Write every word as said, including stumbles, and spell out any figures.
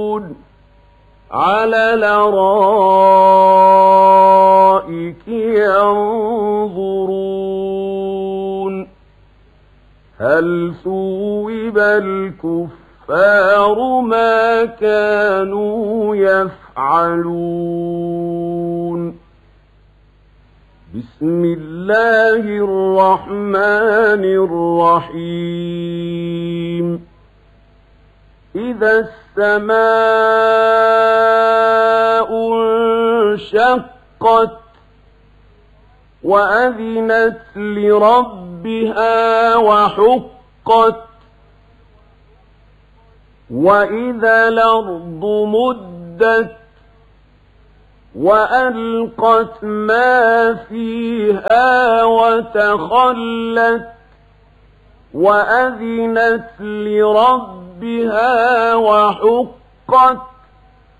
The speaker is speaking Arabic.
على الأرائك ينظرون هل ثوب الكفار ما كانوا يفعلون بسم الله الرحمن الرحيم إذا السماء انشقت وأذنت لربها وحقت وإذا الأرض مدت وألقت ما فيها وتخلت وأذنت لربها وحقت